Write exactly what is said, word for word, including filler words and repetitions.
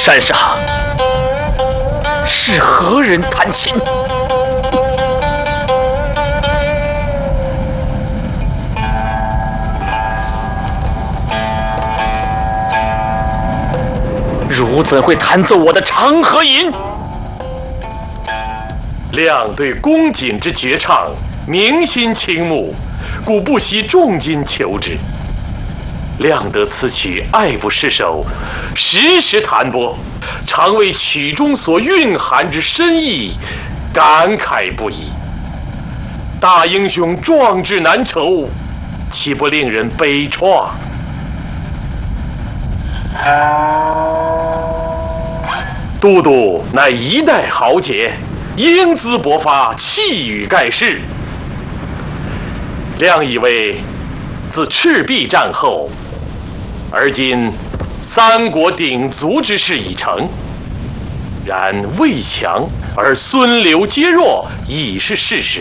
山上是何人弹琴？汝怎会弹奏我的《长河吟》？ 亮对宫锦之绝唱明心倾慕，故不惜重金求之。亮得此曲爱不释手，时时弹拨，常为曲中所蕴含之深意感慨不已。大英雄壮志难酬，岂不令人悲怆？都督乃一代豪杰，英姿勃发，气宇盖世。亮以为，自赤壁战后，而今三国鼎足之势已成，然魏强而孙刘皆弱已是事实。